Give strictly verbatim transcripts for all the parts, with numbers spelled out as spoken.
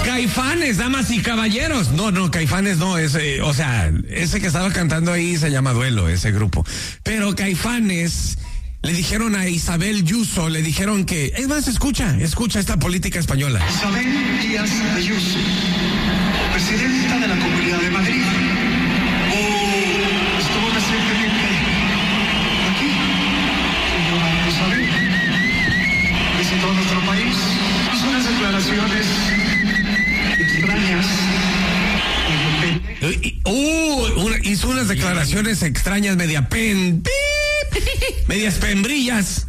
Caifanes, damas y caballeros. No, no, Caifanes no, ese, o sea, ese que estaba cantando ahí se llama Duelo, ese grupo. Pero Caifanes le dijeron a Isabel Yuso, le dijeron que, es más, escucha, escucha esta política española. Isabel Díaz Ayuso, presidenta de la Comunidad de Madrid. Oh, estuvo recientemente aquí, señora Isabel. Visitó nuestro país, hizo unas declaraciones extrañas. Uh, una, hizo unas declaraciones extrañas, media pen, medias pembrillas.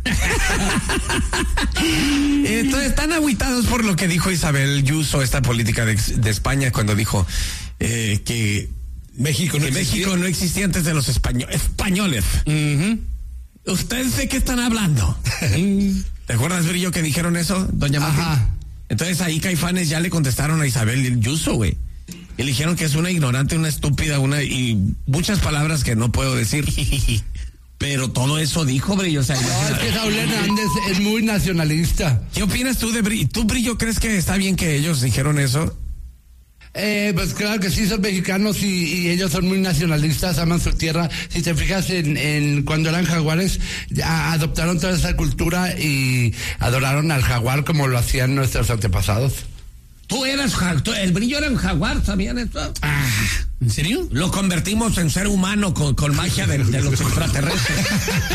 Entonces están agüitados por lo que dijo Isabel Yuso, esta política de, de España, cuando dijo eh, que México no, que México no existía antes de los españo- españoles. Uh-huh. ¿Ustedes de qué están hablando? ¿Te acuerdas, Brillo, que dijeron eso, doña Maja? Entonces ahí Caifanes ya le contestaron a Isabel Yuso, güey. Y le dijeron que es una ignorante, una estúpida, una y muchas palabras que no puedo decir. Pero todo eso dijo, Brillo. O sea, no, es que Saúl Hernández es muy nacionalista. ¿Qué opinas tú de Brillo? ¿Tú, Brillo, crees que está bien que ellos dijeron eso? Eh, pues claro que sí, son mexicanos y, y ellos son muy nacionalistas, aman su tierra. Si te fijas en, en cuando eran jaguares, a, adoptaron toda esa cultura y adoraron al jaguar como lo hacían nuestros antepasados. Tú eras, tú, el Brillo era un jaguar, ¿sabían eso? Ah, ¿en serio? Lo convertimos en ser humano con, con magia de, de los extraterrestres.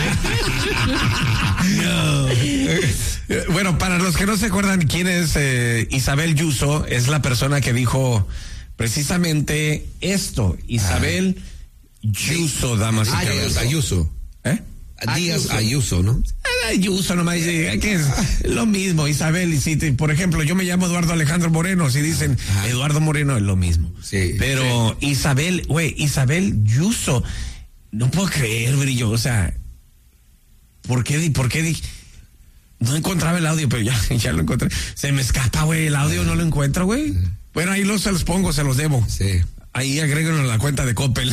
No. Bueno, para los que no se acuerdan quién es eh, Isabel Yuso, es la persona que dijo precisamente esto. Isabel ah. Yuso, damas y caballeros. Ayuso. ¿Eh? Díaz Ayuso, ¿no? Ayuso nomás, que es lo mismo, Isabel, y si te, por ejemplo, yo me llamo Eduardo Alejandro Moreno, si dicen Ajá. Eduardo Moreno es lo mismo. Sí. Pero sí. Isabel, güey, Isabel Yuso, no puedo creer, Brillo, o sea, ¿por qué, por qué dije? No encontraba el audio, pero ya, ya lo encontré. Se me escapa, güey, el audio no lo encuentro, güey. Bueno, ahí los, se los pongo, se los debo. Sí. Ahí agréguenlo a la cuenta de Coppel.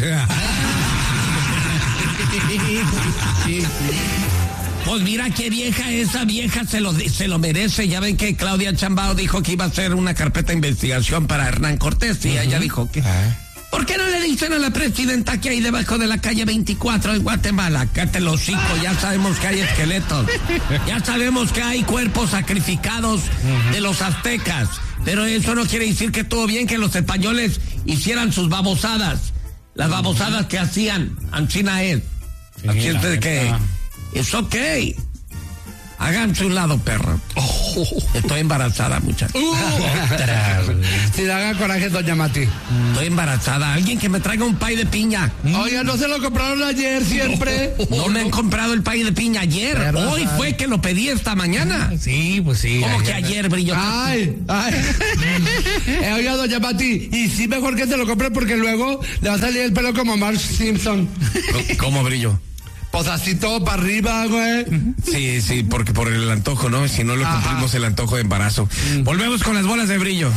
Pues mira qué vieja, esa vieja se lo, se lo merece. Ya ven que Claudia Sheinbaum dijo que iba a hacer una carpeta de investigación para Hernán Cortés y uh-huh. ella dijo que... Uh-huh. ¿Por qué no le dicen a la presidenta que hay debajo de la calle veinticuatro en Guatemala? Cállate el hocico, ya sabemos que hay esqueletos. Ya sabemos que hay cuerpos sacrificados uh-huh. de los aztecas. Pero eso no quiere decir que estuvo bien que los españoles hicieran sus babosadas. Las babosadas que hacían, Ancina es. Sí, así es de que es ok. Háganse un lado, perro. Oh, estoy embarazada, muchachos. Uh, si le haga coraje, doña Mati. Estoy embarazada. Alguien que me traiga un pay de piña. Oiga, ¿no se lo compraron ayer siempre? No, no me han comprado el pay de piña ayer. Pero, Hoy fue que lo pedí esta mañana. Sí, pues sí. ¿Cómo que ayer, Brillo? Ay, ay. eh, oiga, doña Mati, y sí mejor que se lo compre porque luego le va a salir el pelo como Marge Simpson. ¿Cómo, Brillo? Pues así todo para arriba, güey. Sí, sí, porque por el antojo, ¿no? Si no lo cumplimos, el antojo de embarazo. Volvemos con las bolas de Brillo.